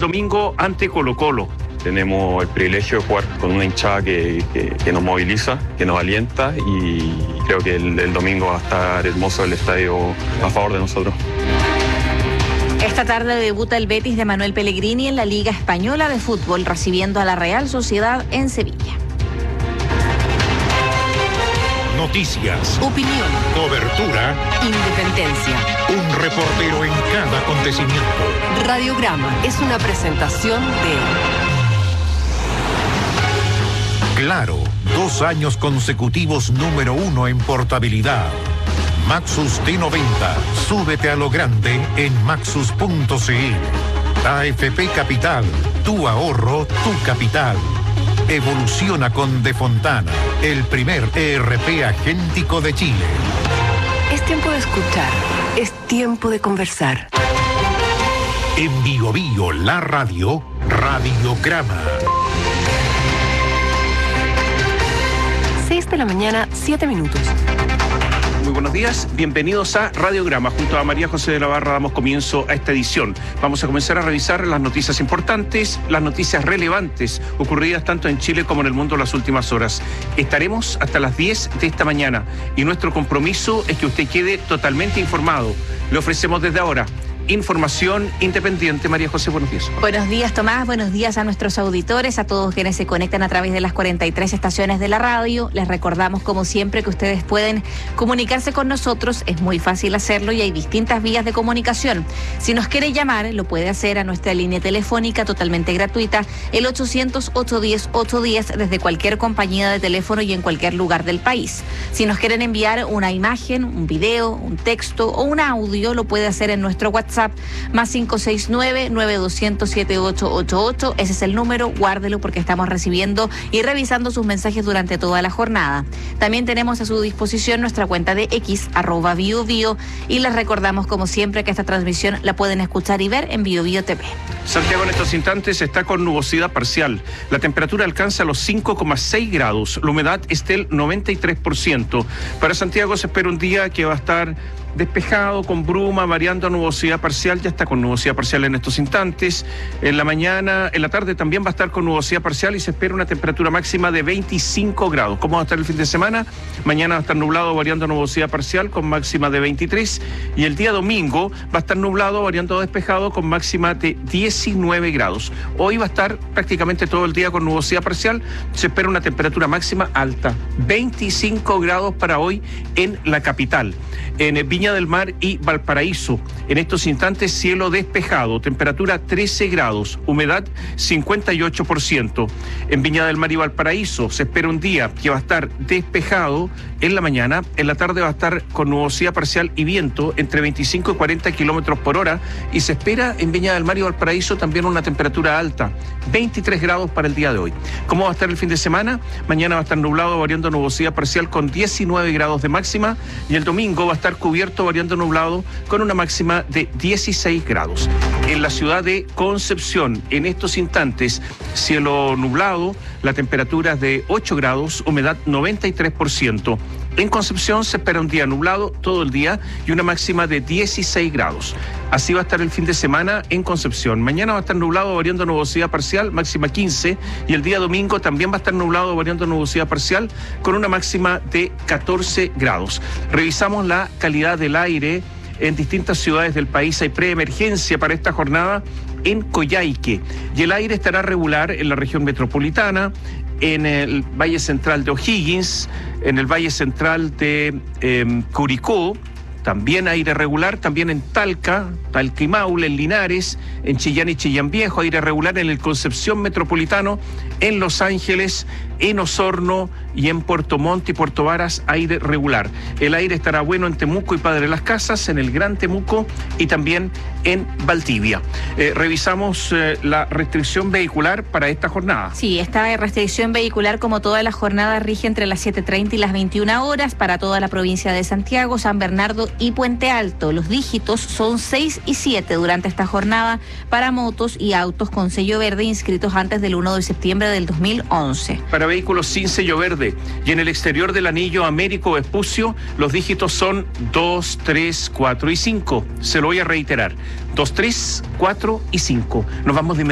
domingo ante Colo-Colo. Tenemos el privilegio de jugar con una hinchada que nos moviliza, que nos alienta, y creo que el domingo va a estar hermoso el estadio a favor de nosotros. Esta tarde debuta el Betis de Manuel Pellegrini en la Liga Española de Fútbol, recibiendo a la Real Sociedad en Sevilla. Noticias, opinión, cobertura, independencia. Un reportero en cada acontecimiento. Radiograma es una presentación de Claro, 2 años consecutivos número 1 en portabilidad. Maxus T90, súbete a lo grande en maxus.cl. AFP Capital, tu ahorro, tu capital. Evoluciona con De Fontana, el primer ERP agéntico de Chile. Es tiempo de escuchar, es tiempo de conversar. En Bio Bio, la radio, Radiograma. 6 de la mañana, 7 minutos. Muy buenos días, bienvenidos a Radiograma. Junto a María José de la Barra damos comienzo a esta edición. Vamos a comenzar a revisar las noticias importantes, las noticias relevantes ocurridas tanto en Chile como en el mundo en las últimas horas. Estaremos hasta las 10 de esta mañana y nuestro compromiso es que usted quede totalmente informado. Le ofrecemos desde ahora información independiente. María José, buenos días. Buenos días, Tomás. Buenos días a nuestros auditores, a todos quienes se conectan a través de las 43 estaciones de la radio. Les recordamos, como siempre, que ustedes pueden comunicarse con nosotros. Es muy fácil hacerlo y hay distintas vías de comunicación. Si nos quiere llamar, lo puede hacer a nuestra línea telefónica totalmente gratuita, el 800-810-810, desde cualquier compañía de teléfono y en cualquier lugar del país. Si nos quieren enviar una imagen, un video, un texto o un audio, lo puede hacer en nuestro WhatsApp, más 569-9200-7888. Ese es el número, guárdelo porque estamos recibiendo y revisando sus mensajes durante toda la jornada. También tenemos a su disposición nuestra cuenta de X, @BioBio, y les recordamos, como siempre, que esta transmisión la pueden escuchar y ver en BioBio TV. Santiago en estos instantes está con nubosidad parcial. La temperatura alcanza los 5,6 grados. La humedad es del 93%. Para Santiago se espera un día que va a estar despejado, con bruma, variando a nubosidad parcial. Ya está con nubosidad parcial en estos instantes. En la mañana, en la tarde también va a estar con nubosidad parcial y se espera una temperatura máxima de 25 grados. ¿Cómo va a estar el fin de semana? Mañana va a estar nublado, variando a nubosidad parcial, con máxima de 23. Y el día domingo va a estar nublado, variando a despejado, con máxima de 19 grados. Hoy va a estar prácticamente todo el día con nubosidad parcial. Se espera una temperatura máxima alta, 25 grados para hoy en la capital. En Viña del Mar y Valparaíso, en estos instantes cielo despejado, temperatura 13 grados, humedad 58%. En Viña del Mar y Valparaíso se espera un día que va a estar despejado en la mañana, en la tarde va a estar con nubosidad parcial y viento entre 25 y 40 kilómetros por hora, y se espera en Viña del Mar y Valparaíso también una temperatura alta, 23 grados para el día de hoy. ¿Cómo va a estar el fin de semana? Mañana va a estar nublado, variando nubosidad parcial, con 19 grados de máxima, y el domingo va a estar cubierto, variando nublado, con una máxima de 16 grados. En la ciudad de Concepción, en estos instantes, cielo nublado, la temperatura es de 8 grados, humedad 93%. En Concepción se espera un día nublado todo el día y una máxima de 16 grados. Así va a estar el fin de semana en Concepción. Mañana va a estar nublado, variando nubosidad parcial, máxima 15. Y el día domingo también va a estar nublado, variando nubosidad parcial, con una máxima de 14 grados. Revisamos la calidad del aire en distintas ciudades del país. Hay preemergencia para esta jornada en Coyhaique. Y el aire estará regular en la región metropolitana, en el Valle Central de O'Higgins, en el Valle Central de Curicó, también aire regular, también en Talca y Maule, en Linares, en Chillán y Chillán Viejo, aire regular en el Concepción Metropolitano, en Los Ángeles, en Osorno y en Puerto Montt y Puerto Varas, aire regular. El aire estará bueno en Temuco y Padre Las Casas, en el Gran Temuco y también en Valdivia. Revisamos la restricción vehicular para esta jornada. Sí, esta restricción vehicular, como toda la jornada, rige entre las 7:30 y las 21 horas para toda la provincia de Santiago, San Bernardo y Puente Alto. Los dígitos son 6 y 7 durante esta jornada para motos y autos con sello verde inscritos antes del 1 de septiembre del 2011. Para vehículos sin sello verde y en el exterior del anillo Américo Vespucio, los dígitos son 2, 3, 4 y 5. Se lo voy a reiterar: 2, 3, 4 y 5. Nos vamos de